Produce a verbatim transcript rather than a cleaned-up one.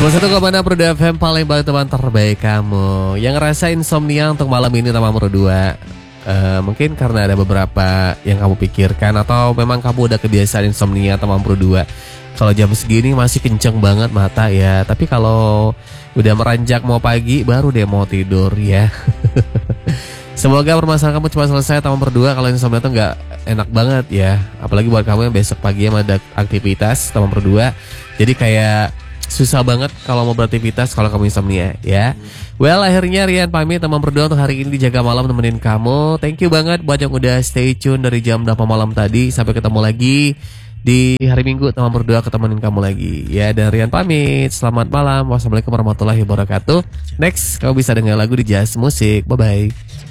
Salah satu Komanda Pro F M paling baik teman terbaik kamu. Yang ngerasa insomnia untuk malam ini teman Pro dua, uh, mungkin karena ada beberapa yang kamu pikirkan, atau memang kamu udah kebiasaan insomnia teman Pro dua. Kalau jam segini masih kenceng banget mata ya, tapi kalau udah meranjak mau pagi baru deh mau tidur ya. Semoga permasalahan kamu cepat selesai teman Pro dua. Kalau insomnia tuh nggak enak banget ya, apalagi buat kamu yang besok pagi ada aktivitas teman Pro dua. Jadi kayak susah banget kalau mau beraktivitas kalau kamu insomnia ya. Well, akhirnya Rian pamit teman Pro dua untuk hari ini, dijaga malam temenin kamu. Thank you banget buat yang udah stay tune dari jam delapan malam tadi. Sampai ketemu lagi di hari Minggu teman Pro dua, ketemenin kamu lagi ya. Dan Rian pamit, selamat malam, wassalamualaikum warahmatullahi wabarakatuh. Next kamu bisa dengar lagu di Jazz Musik. Bye bye.